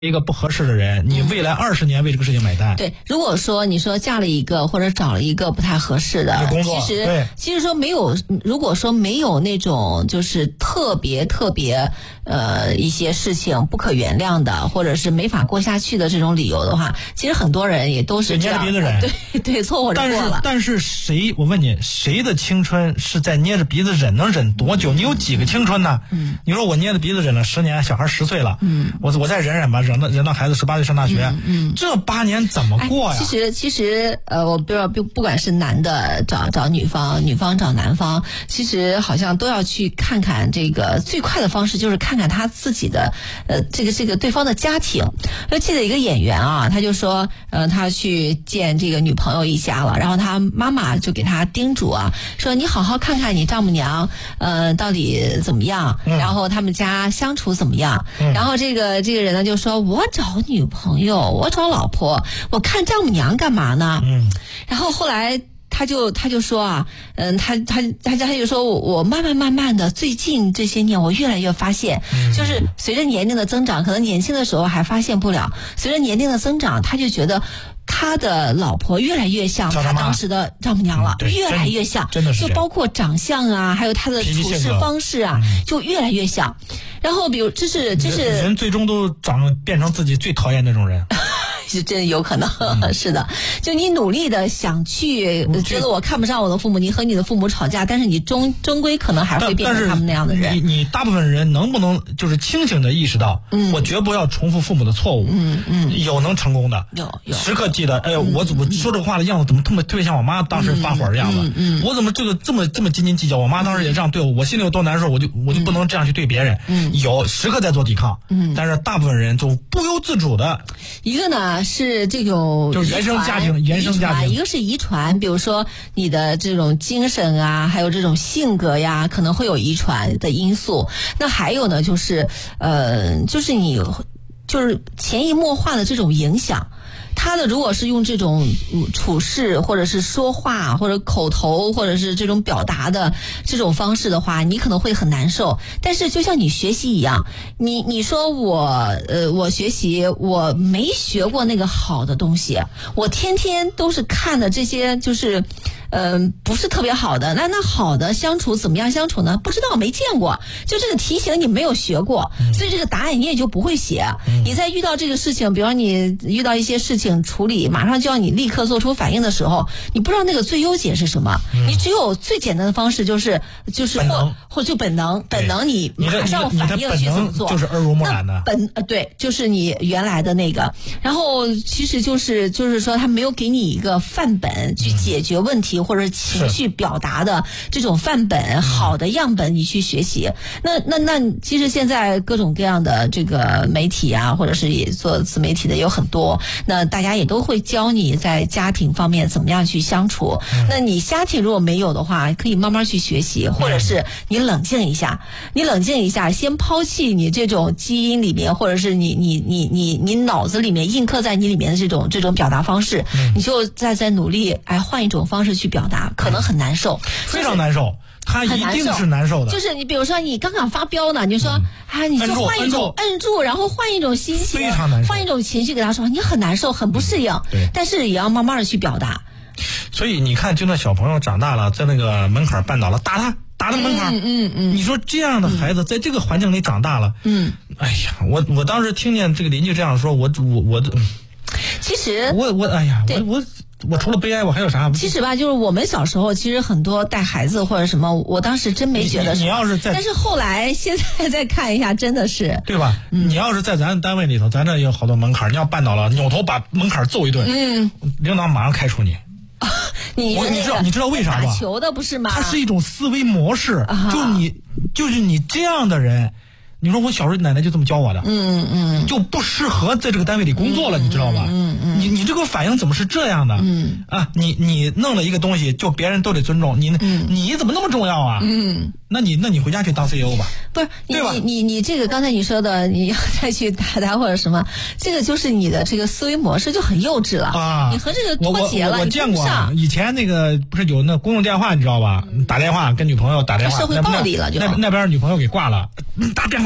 一个不合适的人，你未来20年为这个事情买单。 对，如果说你说嫁了一个或者找了一个不太合适的工作， 其实说没有，如果说没有那种就是特别一些事情不可原谅的，或者是没法过下去的这种理由的话，其实很多人也都是这样捏着鼻子忍， 对，凑合着过了。 但是我问你，谁的青春是在捏着鼻子忍？能忍多久？你有几个青春呢？你说我捏着鼻子忍了10年，小孩10岁了，我再忍忍吧，忍到孩子18岁上大学，这8年怎么过呀？ 其实我不管是男的找女方，女方找男方，其实好像都要去看看这个最快的方式，就是看看他自己的这个对方的家庭。我记得一个演员啊，他就说他去见这个女朋友一家了，然后他妈妈就给他叮嘱啊，说你好好看看你丈母娘到底怎么样，然后他们家相处怎么样。然后这个人呢就说，我找女朋友，我找老婆，我看丈母娘干嘛呢？然后后来他就说啊，他就说，我慢慢的，最近这些年我越来越发现，就是随着年龄的增长，可能年轻的时候还发现不了，随着年龄的增长，他就觉得他的老婆越来越像他当时的丈母娘了，越来越像， 真的是就包括长相啊，还有他的处事方式啊，就越来越像。然后比如这是人最终都变成自己最讨厌那种人。 是真有可能，是的。就你努力的想去觉得我看不上我的父母，你和你的父母吵架，但是你终归可能还会变成他们那样的人。 你大部分人能不能就是清醒的意识到，我绝不要重复父母的错误。有能成功的， 有时刻记得，哎呦，我说这个话的样子怎么特别像我妈当时发火的样子？我怎么这么斤斤计较？我妈当时也这样对我心里有多难受，我就不能这样去对别人。有时刻在做抵抗。但是大部分人就不由自主的。 一个呢是这种就是原生家庭， 一个是遗传，比如说你的这种精神啊，还有这种性格呀，可能会有遗传的因素。那还有呢，就是你就是潜移默化的这种影响。他的如果是用这种处事或者是说话或者口头或者是这种表达的这种方式的话，你可能会很难受。但是就像你学习一样，你说我学习我没学过那个好的东西，我天天都是看的这些就是不是特别好的，那好的相处怎么样相处呢？不知道，没见过，就这个题型你没有学过，所以这个答案你也就不会写。你在遇到这个事情，比方你遇到一些事情处理，马上就要你立刻做出反应的时候，你不知道那个最优解是什么，你只有最简单的方式就是或就本能，你马上反应去怎么做， 就是耳濡目染的。 对，就是你原来的那个。然后其实就是说他没有给你一个范本去解决问题。或者情绪表达的这种范本，好的样本你去学习。那其实现在各种各样的这个媒体啊，或者是也做自媒体的有很多，那大家也都会教你在家庭方面怎么样去相处。那你家庭如果没有的话，可以慢慢去学习，或者是你冷静一下，先抛弃你这种基因里面，或者是你脑子里面印刻在你里面的这种表达方式，你就在努力换一种方式去表达，可能很难受， 非常难受，他一定是难受的。 就是你比如说你刚刚发飙呢，你就说你就换一种摁住，然后换一种心情， 非常难受， 换一种情绪给他说，你很难受，很不适应。但是也要慢慢的去表达。 所以你看，就那小朋友长大了，在那个门槛绊倒了，打他门槛。你说这样的孩子在这个环境里长大了，哎呀，我当时听见这个邻居这样说，我其实我除了悲哀，我还有啥？ 其实吧，就是我们小时候，其实很多带孩子或者什么，我当时真没觉得你要是但是后来现在再看一下，真的是对吧？你要是在咱单位里头，咱这有好多门槛，你要绊倒了，扭头把门槛揍一顿，领导马上开除你。你知道为啥吧？ 打球的不是吗？ 它是一种思维模式，就是你这样的人。你说我小时候奶奶就这么教我的，就不适合在这个单位里工作了，你知道吧？你这个反应怎么是这样的？你弄了一个东西，就别人都得尊重你，你怎么那么重要啊？那你回家去当 CEO 吧。 不是，你这个刚才你说的，你要再去打或者什么，这个就是你的这个思维模式就很幼稚了啊！你和这个脱节了。 我见过以前那个不是有那公用电话，你知道吧？打电话跟女朋友打电话， 社会暴力了就那边女朋友给挂了，打电话。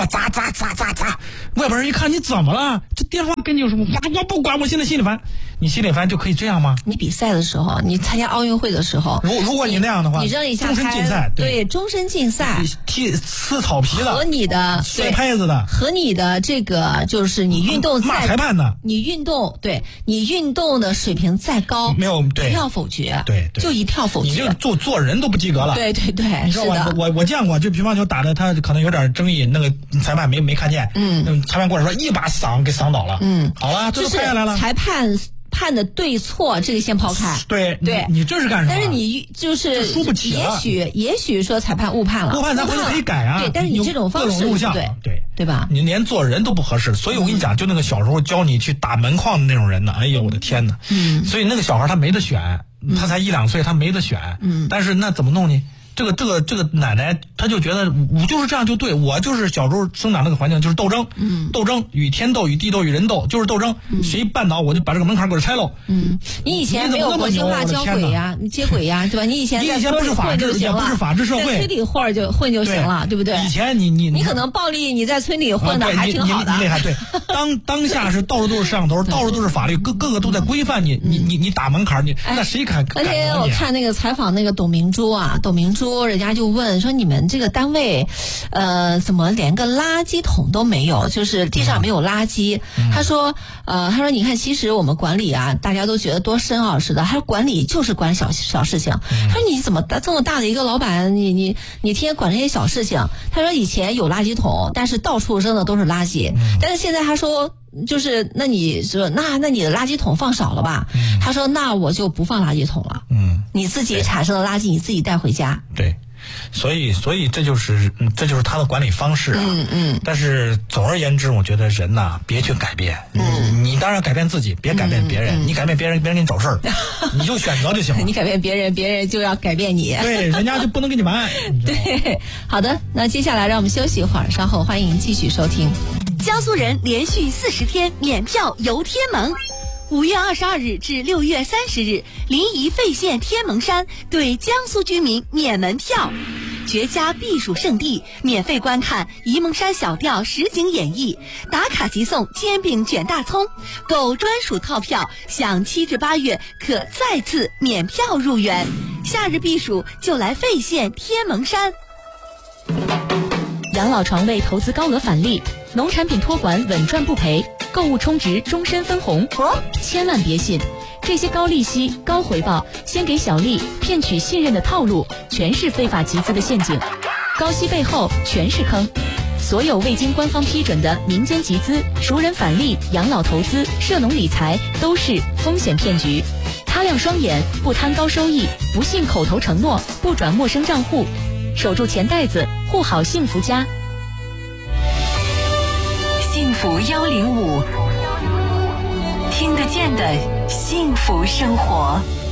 话砸，外边人一看你怎么了？这电话跟你有什么？我不管，我现在心里烦。你心里烦就可以这样吗？ 你比赛的时候，你参加奥运会的时候， 如果你那样的话， 你扔一下终身竞赛， 对，终身竞赛， 撕草皮的， 和你的摔拍子的， 和你的这个就是你运动骂裁判的， 你运动的水平再高， 没有对， 一票否决， 对， 就一票否决， 你就做人都不及格了。 对， 你知道吧？我见过，就乒乓球打的他可能有点争议，那个裁判没看见，裁判过来说一把嗓给嗓倒了，好了，这都拍下来了， 裁判判的对错，这个先抛开。对， 你这是干什么？ 但是你就是输不起了。 也许说裁判误判了， 误判咱回去可以改啊。 对，但是你这种方式录像，对吧？你连做人都不合适，所以我跟你讲，就那个小时候教你去打门框的那种人呢，哎呦我的天哪！所以那个小孩他没得选，他才1、2岁，他没得选。但是那怎么弄呢？这个奶奶，她就觉得我就是这样就对，我就是小时候生长那个环境就是斗争，斗争与天斗与地斗与人斗就是斗争，谁绊倒我就把这个门槛给拆喽。 你以前没有国际化交轨呀，你接轨呀，对吧？你以前不是法治，也不是法治社会， 在村里混就行了，对不对？ 以前你可能暴力，你在村里混的还挺好的。 你厉害，对。当下是到处都是摄像头，到处都是法律，各个都在规范你，你打门槛，那谁敢？ 而且我看那个采访那个董明珠，人家就问说你们这个单位，怎么连个垃圾桶都没有？就是地上没有垃圾。他说你看，其实我们管理啊，大家都觉得多深奥似的。他说管理就是管小事情。他说你怎么这么大的一个老板，你天天管这些小事情？他说以前有垃圾桶，但是到处扔的都是垃圾。但是现在他说。就是那你说那你的垃圾桶放少了吧？他说那我就不放垃圾桶了。你自己产生的垃圾你自己带回家。 对，所以这就是他的管理方式啊。但是总而言之，我觉得人呐，别去改变。你当然改变自己，别改变别人。你改变别人，别人给你找事儿，你就选择就行了。 你改变别人，别人就要改变你。 对，人家就不能跟你玩。 对，好的，那接下来让我们休息一会儿，稍后欢迎继续收听。 江苏人连续40天免票游天门，5月22日至6月30日，临沂费县天门山对江苏居民免门票，绝佳避暑胜地，免费观看沂蒙山小调实景演绎，打卡即送煎饼卷大葱，购专属套票享7至8月可再次免票入园。夏日避暑就来费县天门山。 养老床位投资高额返利，农产品托管稳赚不赔，购物充值终身分红。千万别信，这些高利息、高回报、先给小利骗取信任的套路，全是非法集资的陷阱。高息背后全是坑。所有未经官方批准的民间集资、熟人返利、养老投资、涉农理财都是风险骗局。擦亮双眼，不贪高收益，不信口头承诺，不转陌生账户，守住钱袋子，护好幸福家。 幸福105，听得见的幸福生活。